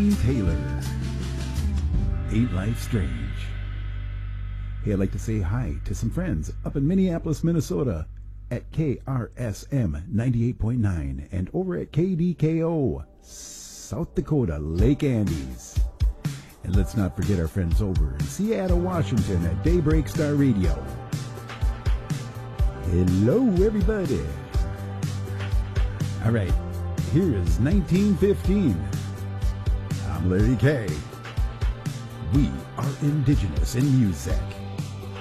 Wayne Taylor. Ain't Life Strange? Hey, I'd like to say hi to some friends up in Minneapolis, Minnesota at KRSM 98.9 and over at KDKO, South Dakota, Lake Andes. And let's not forget our friends over in Seattle, Washington at Daybreak Star Radio. Hello, everybody. All right, here is 1915. I'm Larry K. We are indigenous in music.